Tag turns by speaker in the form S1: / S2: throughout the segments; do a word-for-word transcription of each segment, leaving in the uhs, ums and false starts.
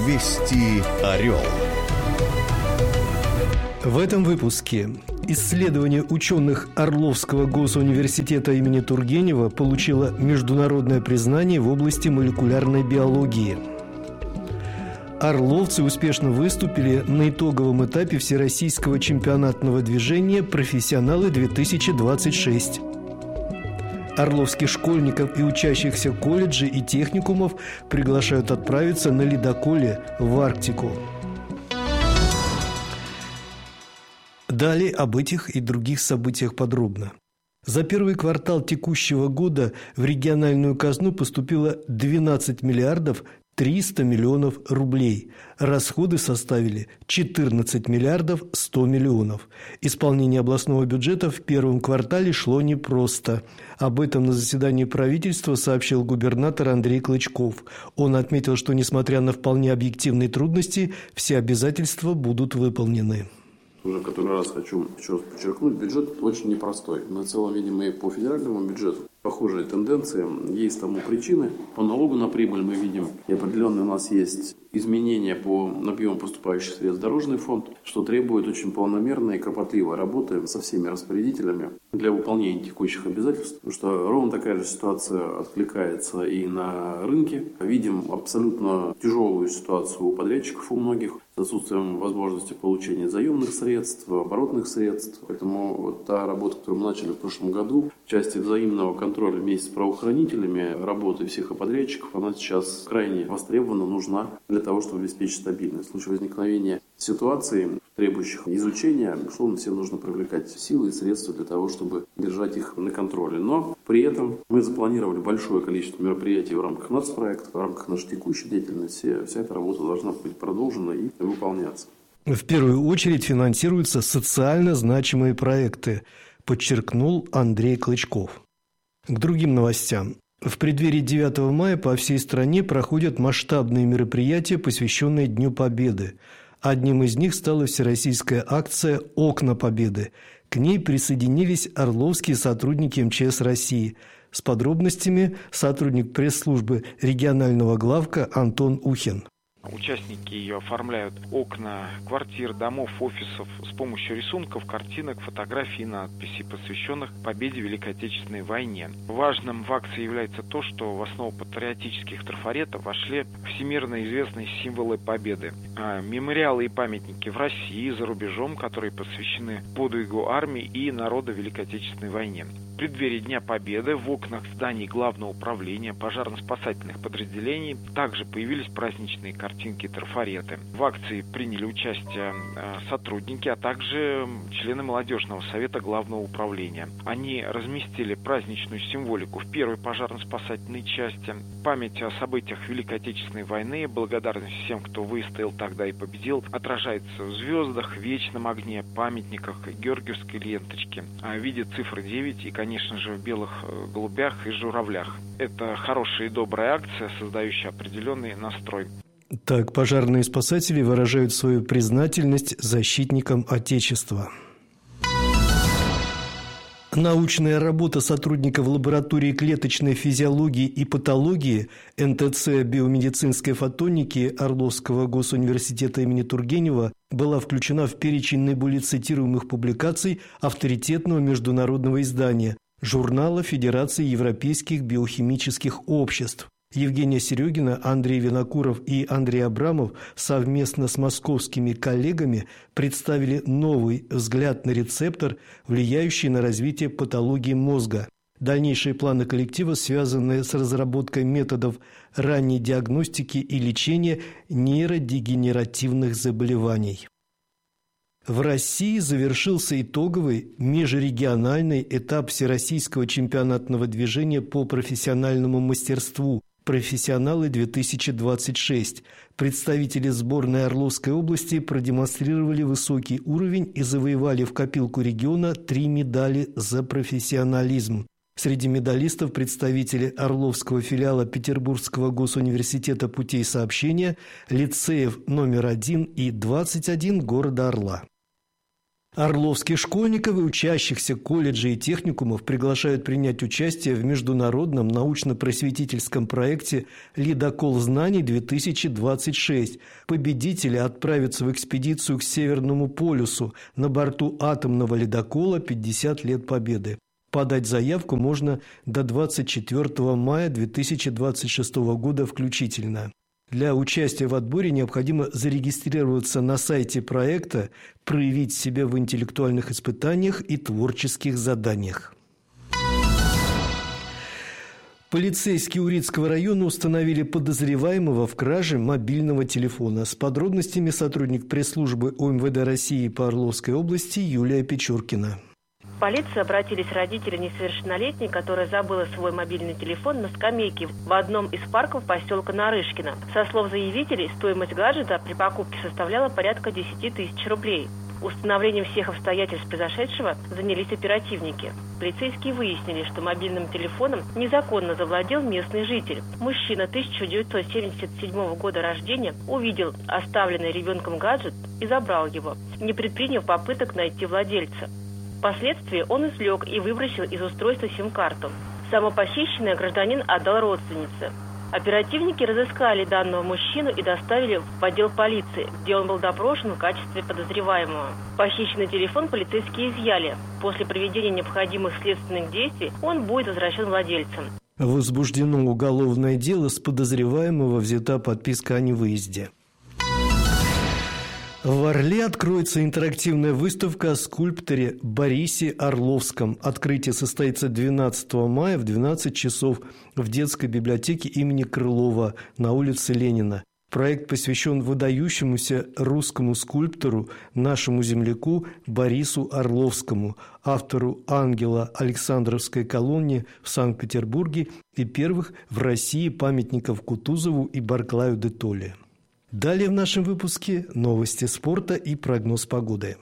S1: Вести Орел.
S2: В этом выпуске исследование ученых Орловского госуниверситета имени Тургенева получило международное признание в области молекулярной биологии. Орловцы успешно выступили на итоговом этапе Всероссийского чемпионатного движения «Профессионалы-две тысячи двадцать шесть». Орловских школьников и учащихся колледжей и техникумов приглашают отправиться на ледоколе в Арктику. Далее об этих и других событиях подробно. За первый квартал текущего года в региональную казну поступило двенадцать миллиардов триста миллионов рублей. Расходы составили четырнадцать миллиардов сто миллионов. Исполнение областного бюджета в первом квартале шло непросто. Об этом на заседании правительства сообщил губернатор Андрей Клычков. Он отметил, что несмотря на вполне объективные трудности, все обязательства будут выполнены.
S3: Уже в который раз хочу еще раз подчеркнуть, бюджет очень непростой. На целом, видимо, и по федеральному бюджету похожие тенденции. Есть тому причины. По налогу на прибыль мы видим, и определенно у нас есть изменения по объему поступающих средств в дорожный фонд, что требует очень планомерной и кропотливой работы со всеми распорядителями для выполнения текущих обязательств. Потому что ровно такая же ситуация откликается и на рынке. Видим абсолютно тяжелую ситуацию у подрядчиков у многих, с отсутствием возможности получения заемных средств, оборотных средств. Поэтому вот та работа, которую мы начали в прошлом году, в части взаимного контроля вместе с правоохранителями, работы всех и подрядчиков, она сейчас крайне востребована, нужна для того, чтобы обеспечить стабильность. В случае возникновения ситуаций, требующих изучения, безусловно, всем нужно привлекать силы и средства для того, чтобы держать их на контроле. Но при этом мы запланировали большое количество мероприятий в рамках нацпроекта, в рамках нашей текущей деятельности. Вся эта работа должна быть продолжена и выполняться.
S2: В первую очередь финансируются социально значимые проекты, подчеркнул Андрей Клычков. К другим новостям. В преддверии девятого мая по всей стране проходят масштабные мероприятия, посвященные Дню Победы. Одним из них стала всероссийская акция «Окна Победы». К ней присоединились орловские сотрудники эм че эс России. С подробностями сотрудник пресс-службы регионального главка Антон Ухин.
S4: Участники ее оформляют окна квартир, домов, офисов с помощью рисунков, картинок, фотографий и надписей, посвященных победе в Великой Отечественной войне. Важным в акции является то, что в основу патриотических трафаретов вошли всемирно известные символы победы. Мемориалы и памятники в России и за рубежом, которые посвящены подвигу армии и народа в Великой Отечественной войне. В преддверии Дня Победы в окнах зданий Главного управления пожарно-спасательных подразделений также появились праздничные картинки и трафареты. В акции приняли участие сотрудники, а также члены молодежного совета Главного управления. Они разместили праздничную символику в первой пожарно-спасательной части, память о событиях Великой Отечественной войны, благодарность всем, кто выстоял тогда и победил, отражается в звездах, вечном огне, памятниках, георгиевской ленточке, в виде цифры девять и, конечно же, в белых голубях и журавлях. Это хорошая и добрая акция, создающая определенный настрой.
S2: Так, пожарные спасатели выражают свою признательность защитникам Отечества. Научная работа сотрудников лаборатории клеточной физиологии и патологии эн тэ цэ биомедицинской фотоники Орловского госуниверситета имени Тургенева была включена в перечень наиболее цитируемых публикаций авторитетного международного издания журнала Федерации европейских биохимических обществ. Евгения Серегина, Андрей Винокуров и Андрей Абрамов совместно с московскими коллегами представили новый взгляд на рецептор, влияющий на развитие патологии мозга. Дальнейшие планы коллектива связаны с разработкой методов ранней диагностики и лечения нейродегенеративных заболеваний. В России завершился итоговый межрегиональный этап Всероссийского чемпионатного движения по профессиональному мастерству «Профессионалы-две тысячи двадцать шесть». Представители сборной Орловской области продемонстрировали высокий уровень и завоевали в копилку региона три медали за профессионализм. Среди медалистов представители Орловского филиала Петербургского госуниверситета путей сообщения, лицеев номер один и двадцать один города Орла. Орловских школьников и учащихся колледжей и техникумов приглашают принять участие в международном научно-просветительском проекте «Ледокол знаний-две тысячи двадцать шесть». Победители отправятся в экспедицию к Северному полюсу на борту атомного ледокола «пятьдесят лет Победы». Подать заявку можно до двадцать четвёртого мая две тысячи двадцать шестого года включительно. Для участия в отборе необходимо зарегистрироваться на сайте проекта, проявить себя в интеллектуальных испытаниях и творческих заданиях. Полицейские Урицкого района установили подозреваемого в краже мобильного телефона. С подробностями сотрудник пресс-службы О Эм Вэ Дэ России по Орловской области Юлия Печоркина.
S1: В полицию обратились родители несовершеннолетней, которая забыла свой мобильный телефон на скамейке в одном из парков поселка Нарышкино. Со слов заявителей, стоимость гаджета при покупке составляла порядка десять тысяч рублей. Установлением всех обстоятельств произошедшего занялись оперативники. Полицейские выяснили, что мобильным телефоном незаконно завладел местный житель. Мужчина тысяча девятьсот семьдесят седьмого года рождения увидел оставленный ребенком гаджет и забрал его, не предприняв попыток найти владельца. Впоследствии он извлек и выбросил из устройства сим-карту. Самопохищенный гражданин отдал родственнице. Оперативники разыскали данного мужчину и доставили в отдел полиции, где он был допрошен в качестве подозреваемого. Похищенный телефон полицейские изъяли. После проведения необходимых следственных действий он будет возвращен владельцам.
S2: Возбуждено уголовное дело, с подозреваемого взята подписка о невыезде. В Орле откроется интерактивная выставка о скульпторе Борисе Орловском. Открытие состоится двенадцатого мая в двенадцать часов в детской библиотеке имени Крылова на улице Ленина. Проект посвящен выдающемуся русскому скульптору, нашему земляку Борису Орловскому, автору «Ангела» Александровской колонии в Санкт-Петербурге и первых в России памятников Кутузову и Барклаю де Толли. Далее в нашем выпуске новости спорта и прогноз погоды.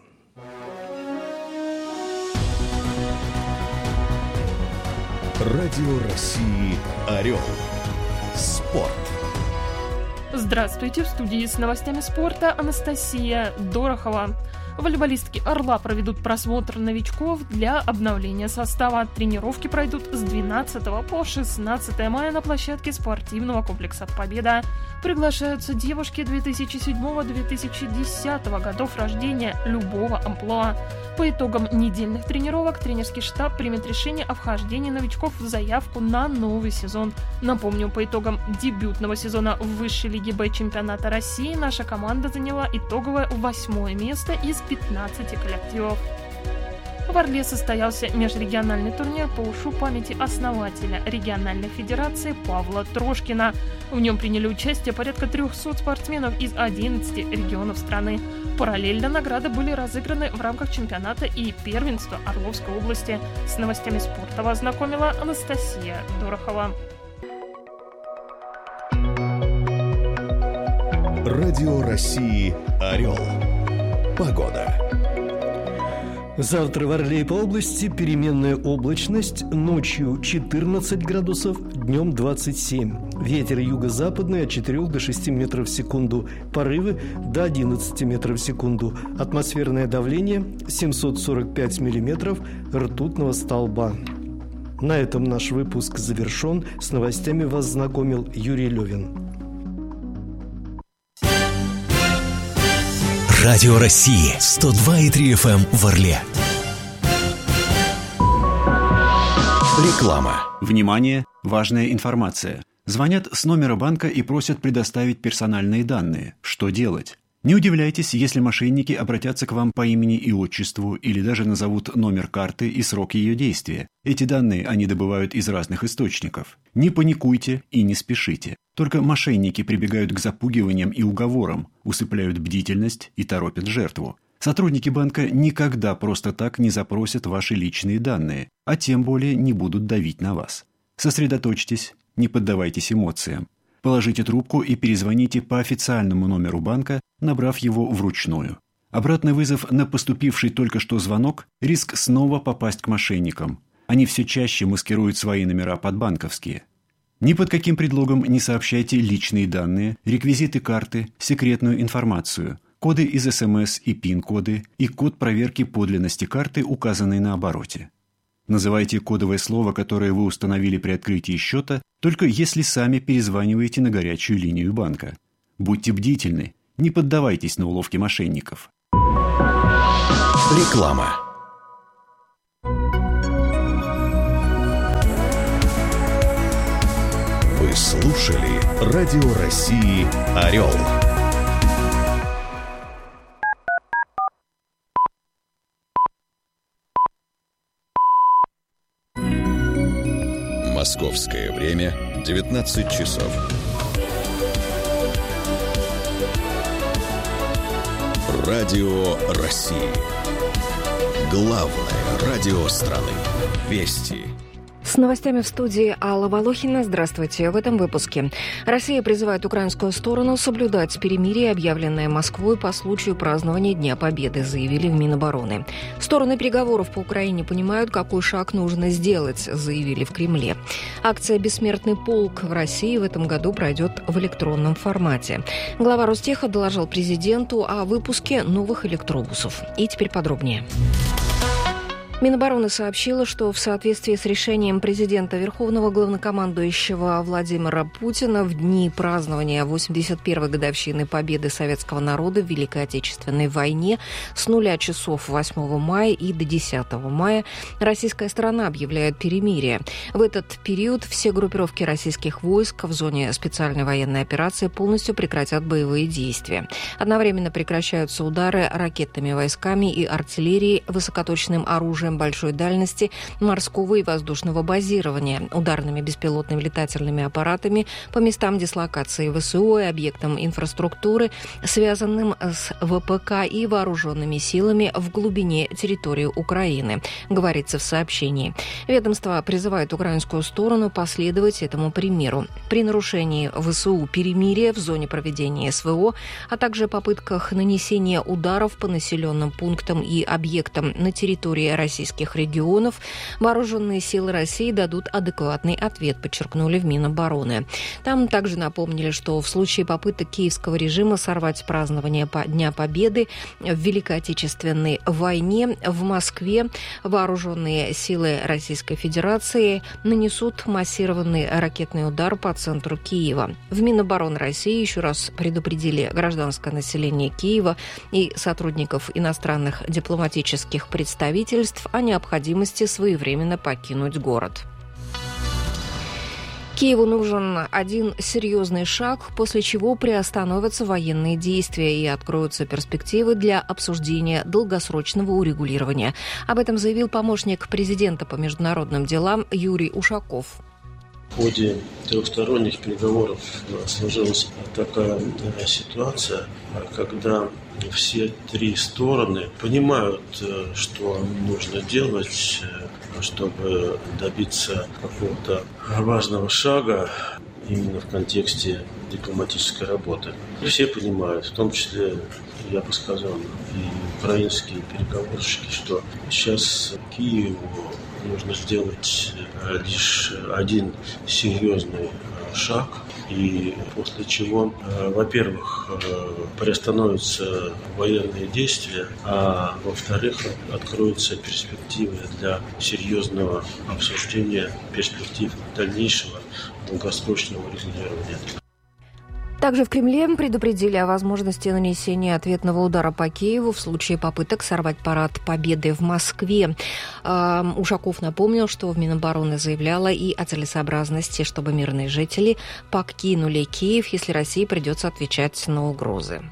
S5: Радио России «Орел». Спорт.
S6: Здравствуйте, в студии с новостями спорта Анастасия Дорохова. Волейболистки «Орла» проведут просмотр новичков для обновления состава. Тренировки пройдут с двенадцатого по шестнадцатое мая на площадке спортивного комплекса «Победа». Приглашаются девушки две тысячи седьмого - две тысячи десятого годов рождения любого амплуа. По итогам недельных тренировок тренерский штаб примет решение о вхождении новичков в заявку на новый сезон. Напомню, по итогам дебютного сезона в высшей лиге Б чемпионата России наша команда заняла итоговое восьмое место из пятнадцати коллективов. В Орле состоялся межрегиональный турнир по ушу памяти основателя региональной федерации Павла Трошкина. В нем приняли участие порядка трехсот спортсменов из одиннадцати регионов страны. Параллельно награды были разыграны в рамках чемпионата и первенства Орловской области. С новостями спорта вас знакомила Анастасия Дорохова.
S5: Радио России «Орел». Погода.
S2: Завтра в Орле и по области переменная облачность, ночью четырнадцать градусов, днем двадцать семь. Ветер юго-западный от четырёх до шести метров в секунду, порывы до одиннадцати метров в секунду. Атмосферное давление семьсот сорок пять миллиметров ртутного столба. На этом наш выпуск завершен. С новостями вас знакомил Юрий Левин.
S5: Радио России сто два и три эф эм в Орле. Реклама.
S7: Внимание! Важная информация. Звонят с номера банка и просят предоставить персональные данные. Что делать? Не удивляйтесь, если мошенники обратятся к вам по имени и отчеству или даже назовут номер карты и срок ее действия. Эти данные они добывают из разных источников. Не паникуйте и не спешите. Только мошенники прибегают к запугиваниям и уговорам, усыпляют бдительность и торопят жертву. Сотрудники банка никогда просто так не запросят ваши личные данные, а тем более не будут давить на вас. Сосредоточьтесь, не поддавайтесь эмоциям. Положите трубку и перезвоните по официальному номеру банка, набрав его вручную. Обратный вызов на поступивший только что звонок – риск снова попасть к мошенникам. Они все чаще маскируют свои номера под банковские. Ни под каким предлогом не сообщайте личные данные, реквизиты карты, секретную информацию. коды из эс эм эс и пин-коды и код проверки подлинности карты, указанной на обороте. Называйте кодовое слово, которое вы установили при открытии счета, только если сами перезваниваете на горячую линию банка. Будьте бдительны, не поддавайтесь на уловки мошенников.
S5: Реклама. Вы слушали Радио России «Орел». Московское время девятнадцать часов. Радио России. Главное радио страны. Вести.
S8: С новостями в студии Алла Волохина. Здравствуйте. В этом выпуске. Россия призывает украинскую сторону соблюдать перемирие, объявленное Москвой по случаю празднования Дня Победы, заявили в Минобороны. Стороны переговоров по Украине понимают, какой шаг нужно сделать, заявили в Кремле. Акция «Бессмертный полк» в России в этом году пройдет в электронном формате. Глава Ростеха доложил президенту о выпуске новых электробусов. И теперь подробнее. Минобороны сообщила, что в соответствии с решением президента Верховного главнокомандующего Владимира Путина в дни празднования восемьдесят первой годовщины победы советского народа в Великой Отечественной войне с нуля часов восьмого мая и до десятого мая российская сторона объявляет перемирие. В этот период все группировки российских войск в зоне специальной военной операции полностью прекратят боевые действия. Одновременно прекращаются удары ракетными войсками и артиллерией, высокоточным оружием большой дальности, морского и воздушного базирования, ударными беспилотными летательными аппаратами по местам дислокации ВСУ и объектам инфраструктуры, связанным с ВПК и вооруженными силами в глубине территории Украины, говорится в сообщении. Ведомство призывает украинскую сторону последовать этому примеру. При нарушении ВСУ перемирия в зоне проведения СВО, а также попытках нанесения ударов по населенным пунктам и объектам на территории Российской регионов, вооруженные силы России дадут адекватный ответ, подчеркнули в Минобороны. Там также напомнили, что в случае попыток киевского режима сорвать празднование Дня Победы в Великой Отечественной войне в Москве, вооруженные силы Российской Федерации нанесут массированный ракетный удар по центру Киева. В Минобороны России еще раз предупредили гражданское население Киева и сотрудников иностранных дипломатических представительств о необходимости своевременно покинуть город. Киеву нужен один серьезный шаг, после чего приостановятся военные действия и откроются перспективы для обсуждения долгосрочного урегулирования. Об этом заявил помощник президента по международным делам Юрий Ушаков.
S9: В ходе трехсторонних переговоров сложилась такая ситуация, когда все три стороны понимают, что нужно делать, чтобы добиться какого-то важного шага именно в контексте дипломатической работы. И все понимают, в том числе, я бы сказал, и украинские переговорщики, что сейчас Киеву нужно сделать лишь один серьезный шаг, и после чего, во-первых, приостановятся военные действия, а во-вторых, откроются перспективы для серьезного обсуждения перспектив дальнейшего долгосрочного регулирования.
S8: Также в Кремле предупредили о возможности нанесения ответного удара по Киеву в случае попыток сорвать парад Победы в Москве. Ушаков напомнил, что в Минобороны заявляла и о целесообразности, чтобы мирные жители покинули Киев, если России придется отвечать на угрозы.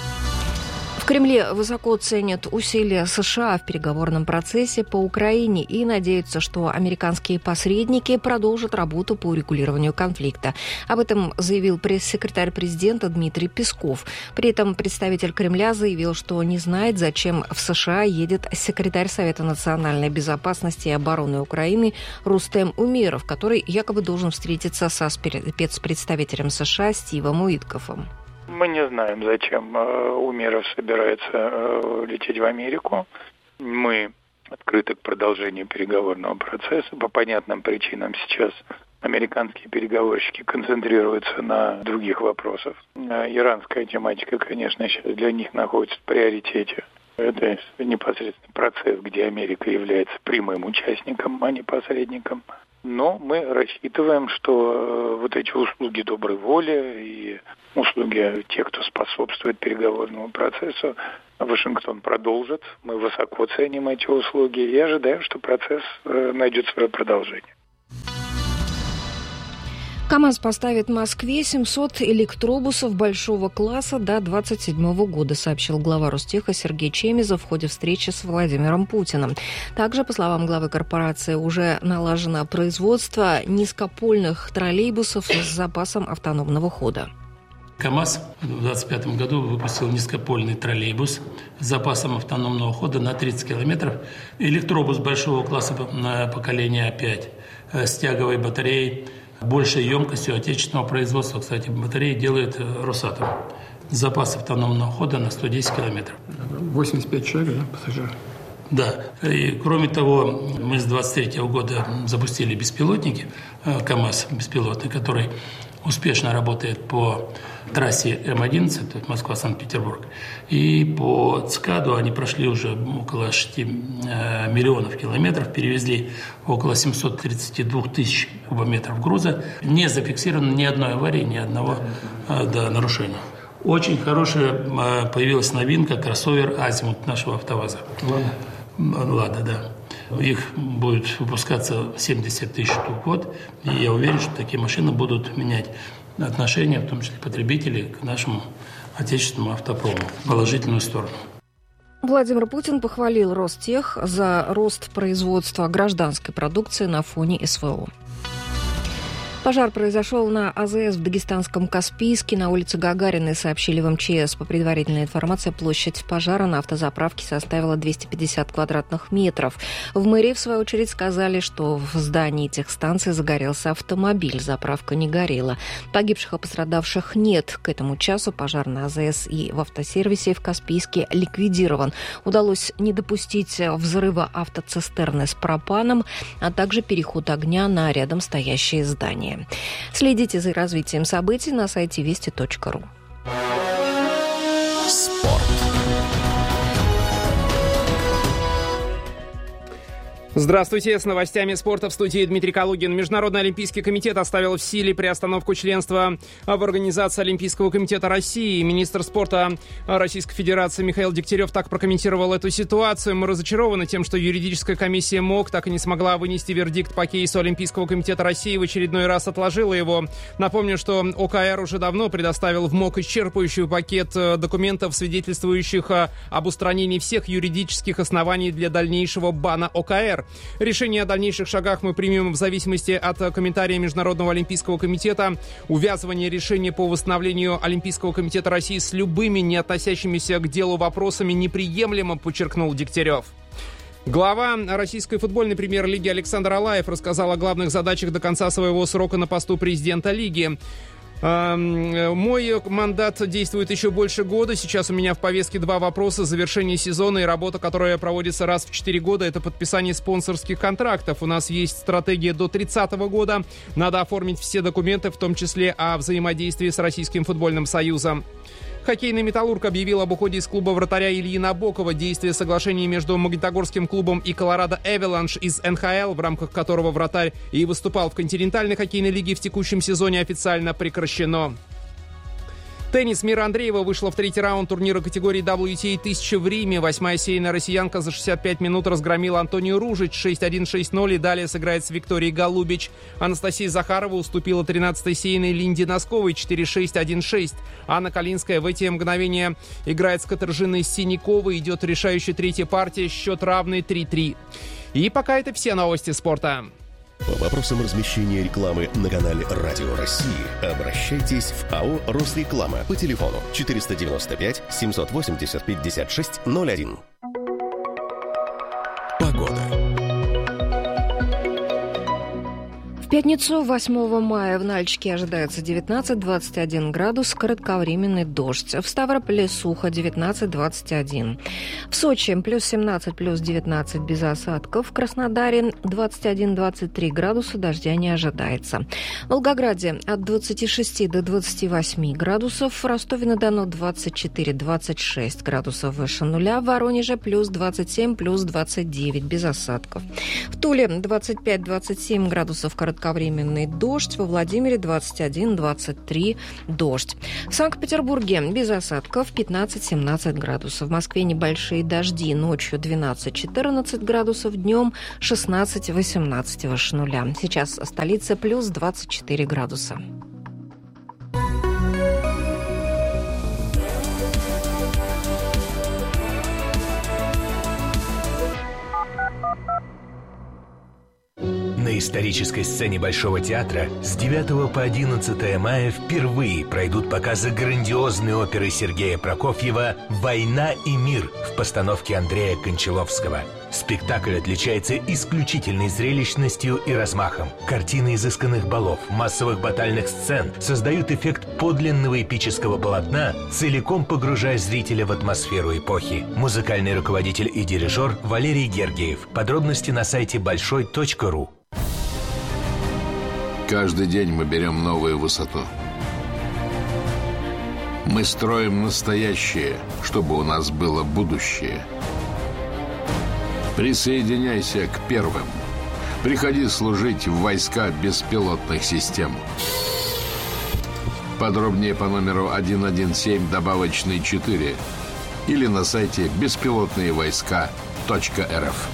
S8: В Кремле высоко ценят усилия США в переговорном процессе по Украине и надеются, что американские посредники продолжат работу по урегулированию конфликта. Об этом заявил пресс-секретарь президента Дмитрий Песков. При этом представитель Кремля заявил, что не знает, зачем в США едет секретарь Совета национальной безопасности и обороны Украины Рустем Умеров, который якобы должен встретиться со спецпредставителем США Стивом Уиткофом.
S10: Мы не знаем, зачем Умеров собирается лететь в Америку. Мы открыты к продолжению переговорного процесса. По понятным причинам сейчас американские переговорщики концентрируются на других вопросах. Иранская тематика, конечно, сейчас для них находится в приоритете. Это непосредственно процесс, где Америка является прямым участником, а не посредником. Но мы рассчитываем, что вот эти услуги доброй воли и услуги тех, кто способствует переговорному процессу, Вашингтон продолжит. Мы высоко ценим эти услуги и ожидаем, что процесс найдет свое продолжение.
S8: КАМАЗ поставит в Москве семьсот электробусов большого класса до двадцать седьмого года, сообщил глава Ростеха Сергей Чемизов в ходе встречи с Владимиром Путиным. Также, по словам главы корпорации, уже налажено производство низкопольных троллейбусов с запасом автономного хода.
S11: КАМАЗ в двадцать пятом году выпустил низкопольный троллейбус с запасом автономного хода на тридцать километров. Электробус большого класса поколения А пять с тяговой батареей, большей емкостью отечественного производства. Кстати, батареи делает Росатом. Запас автономного хода на сто десять километров.
S12: восемьдесят пять человек, да, пассажиров?
S11: Да. И кроме того, мы с двадцать третьего года запустили беспилотники, КАМАЗ беспилотный, который успешно работает по трассе М одиннадцать, то есть Москва-Санкт-Петербург. И по ЦКАДу они прошли уже около шести миллионов километров, перевезли около семьсот тридцать два тысяч кубометров груза. Не зафиксировано ни одной аварии, ни одного да, нарушения. Очень хорошая появилась новинка, кроссовер «Азимут» нашего АвтоВАЗа. «Лада». «Лада», да. Их будет выпускаться семьдесят тысяч штук в год. И я уверен, что такие машины будут менять отношение, в том числе потребителей, к нашему отечественному автопрому в положительную сторону.
S8: Владимир Путин похвалил Ростех за рост производства гражданской продукции на фоне СВО. Пожар произошел на АЗС в дагестанском Каспийске на улице Гагариной, сообщили в эм че эс. По предварительной информации, площадь пожара на автозаправке составила двести пятьдесят квадратных метров. В мэрии, в свою очередь, сказали, что в здании техстанции загорелся автомобиль, заправка не горела. Погибших и пострадавших нет. К этому часу пожар на АЗС и в автосервисе в Каспийске ликвидирован. Удалось не допустить взрыва автоцистерны с пропаном, а также переход огня на рядом стоящее здание. Следите за развитием событий на сайте вести точка ру.
S5: Спорт.
S12: Здравствуйте, с новостями спорта в студии Дмитрий Калугин. Международный олимпийский комитет оставил в силе приостановку членства в Организации Олимпийского комитета России. Министр спорта Российской Федерации Михаил Дегтярев так прокомментировал эту ситуацию. Мы разочарованы тем, что юридическая комиссия МОК так и не смогла вынести вердикт по кейсу Олимпийского комитета России, в очередной раз отложила его. Напомню, что ОКР уже давно предоставил в МОК исчерпывающий пакет документов, свидетельствующих об устранении всех юридических оснований для дальнейшего бана ОКР. Решение о дальнейших шагах мы примем в зависимости от комментария Международного олимпийского комитета. Увязывание решения по восстановлению Олимпийского комитета России с любыми не относящимися к делу вопросами неприемлемо, подчеркнул Дегтярев. Глава российской футбольной премьер-лиги Александр Алаев рассказал о главных задачах до конца своего срока на посту президента лиги. Мой мандат действует еще больше года. Сейчас у меня в повестке два вопроса: завершение сезона и работа, которая проводится раз в четыре года. Это подписание спонсорских контрактов. У нас есть стратегия до тридцатого года. Надо оформить все документы, в том числе о взаимодействии с Российским футбольным союзом. Хоккейный «Металлург» объявил об уходе из клуба вратаря Ильи Набокова. Действие соглашения между Магнитогорским клубом и Колорадо Эваланш из эн ха эл, в рамках которого вратарь и выступал в континентальной хоккейной лиге, в текущем сезоне официально прекращено. Теннис. Мира Андреева вышла в третий раунд турнира категории дабл ю ти эй тысяча в Риме. Восьмая серийная россиянка за шестьдесят пять минут разгромила Антонию Ружич шесть один шесть ноль и далее сыграет с Викторией Голубич. Анастасия Захарова уступила тринадцатой серийной Линде Носковой четыре шесть один шесть. Анна Калинская в эти мгновения играет с Катержиной Синяковой. Идет решающая третья партия. Счет равный три три. И пока это все новости спорта.
S5: По вопросам размещения рекламы на канале Радио России обращайтесь в АО «Росреклама» по телефону четыреста девяносто пять семьсот восемьдесят пятьдесят шесть ноль один. Погода.
S8: В пятницу, восьмого мая, в Нальчике ожидается девятнадцать - двадцать один градус, кратковременный дождь. В Ставрополе сухо, девятнадцать - двадцать один. В Сочи плюс семнадцать, плюс девятнадцать без осадков. В Краснодаре двадцать один - двадцать три градуса, дождя не ожидается. В Волгограде от двадцати шести до двадцати восьми градусов. В Ростове-на-Дону двадцать четыре - двадцать шесть градусов выше нуля. В Воронеже плюс двадцать семь, плюс двадцать девять без осадков. В Туле двадцать пять - двадцать семь градусов, кратковременный дождь. Во Владимире двадцать один - двадцать три дождь. В Санкт-Петербурге без осадков пятнадцать - семнадцать градусов. В Москве небольшие дожди. Ночью двенадцать - четырнадцать градусов, днем шестнадцать - восемнадцать выше нуля. Сейчас столица плюс двадцать четыре градуса.
S13: На исторической сцене Большого театра с девятого по одиннадцатое мая впервые пройдут показы грандиозной оперы Сергея Прокофьева «Война и мир» в постановке Андрея Кончаловского. Спектакль отличается исключительной зрелищностью и размахом. Картины изысканных балов, массовых батальных сцен создают эффект подлинного эпического полотна, целиком погружая зрителя в атмосферу эпохи. Музыкальный руководитель и дирижер Валерий Гергиев. Подробности на сайте большой точка ру.
S14: Каждый день мы берем новую высоту. Мы строим настоящее, чтобы у нас было будущее. Присоединяйся к первым. Приходи служить в войска беспилотных систем. Подробнее по номеру один один семь добавочный четыре или на сайте беспилотные войска точка эр эф.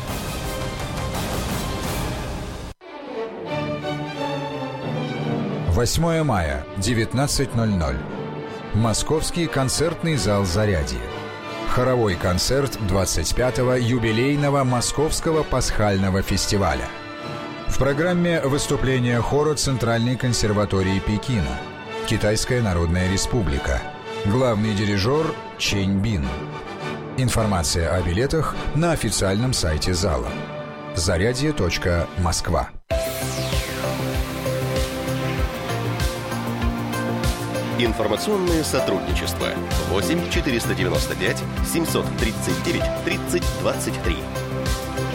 S15: восьмое мая, девятнадцать ноль ноль. Московский концертный зал «Зарядье». Хоровой концерт двадцать пятого юбилейного Московского пасхального фестиваля. В программе выступления хора Центральной консерватории Пекина, Китайская Народная Республика, главный дирижер Чэнь Бин. Информация о билетах на официальном сайте зала зарядье точка москва.
S5: Информационное сотрудничество. восемь четыреста девяносто пять семьсот тридцать девять тридцать двадцать три.